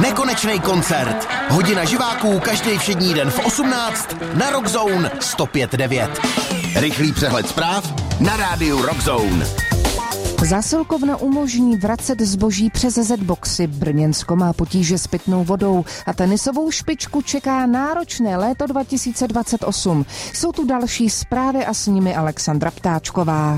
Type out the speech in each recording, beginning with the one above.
Nekonečný koncert. Hodina živáků každý všední den v 18 na Rockzone 105.9. Rychlý přehled zpráv na rádiu Rockzone. Zásilkovna umožní vracet zboží přes Z-boxy. Brněnsko má potíže s pitnou vodou a tenisovou špičku čeká náročné léto 2028. Jsou tu další zprávy a s nimi Alexandra Ptáčková.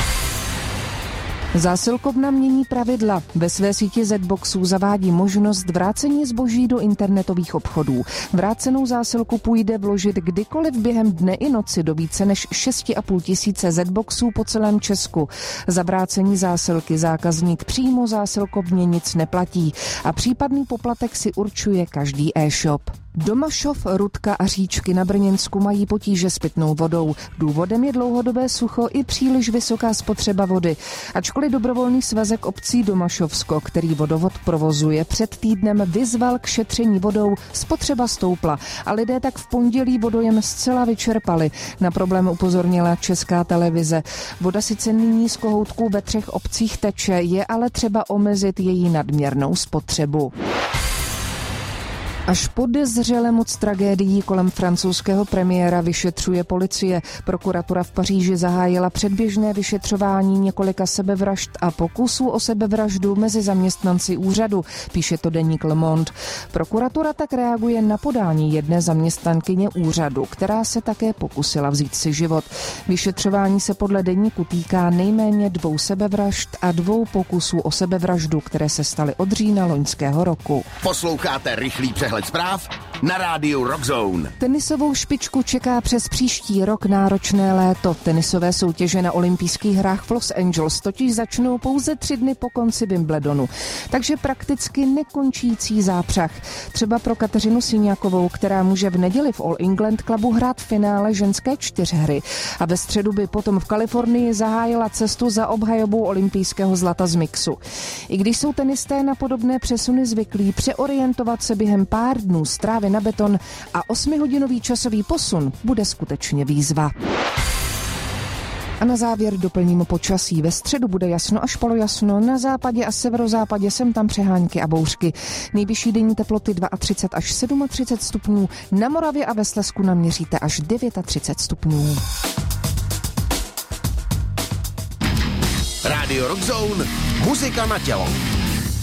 Zásilkovna mění pravidla. Ve své síti Z-boxů zavádí možnost vrácení zboží do internetových obchodů. Vrácenou zásilku půjde vložit kdykoliv během dne i noci do více než 6,5 tisíce Z-boxů po celém Česku. Za vrácení zásilky zákazník přímo zásilkovně nic neplatí a případný poplatek si určuje každý e-shop. Domašov, Rudka a Říčky na Brněnsku mají potíže s pitnou vodou. Důvodem je dlouhodobé sucho i příliš vysoká spotřeba vody. Ačkoliv dobrovolný svazek obcí Domašovsko, který vodovod provozuje, před týdnem vyzval k šetření vodou, spotřeba stoupla a lidé tak v pondělí vodojem zcela vyčerpali. Na problém upozornila Česká televize. Voda sice nyní z kohoutků ve 3 obcích teče, je ale třeba omezit její nadměrnou spotřebu. Až podezřele moc tragédií kolem francouzského premiéra vyšetřuje policie. Prokuratura v Paříži zahájila předběžné vyšetřování několika sebevražd a pokusů o sebevraždu mezi zaměstnanci úřadu, píše to deník Le Monde. Prokuratura tak reaguje na podání jedné zaměstnankyně úřadu, která se také pokusila vzít si život. Vyšetřování se podle deníku týká nejméně 2 sebevražd a 2 pokusů o sebevraždu, které se staly od října loňského roku. Posloucháte rychlý přehled zpráv na rádiu Rockzone. Tenisovou špičku čeká přes příští rok náročné léto. Tenisové soutěže na olympijských hrách v Los Angeles totiž začnou pouze 3 dny po konci Wimbledonu. Takže prakticky nekončící zápřah. Třeba pro Kateřinu Siňákovou, která může v neděli v All England Clubu hrát v finále ženské 4hry. A ve středu by potom v Kalifornii zahájila cestu za obhajobou olympijského zlata z mixu. I když jsou tenisté na podobné přesuny zvyklí, přeorientovat se během pár dnů z trávy na beton a 8hodinový časový posun bude skutečně výzva. A na závěr doplním počasí. Ve středu bude jasno až polojasno, na západě a severozápadě sem tam přehánky a bouřky. Nejvyšší denní teploty 32 až 37 stupňů, na Moravě a ve Slezsku naměříte až 39 stupňů. Radio Rockzone, muzika na tělo.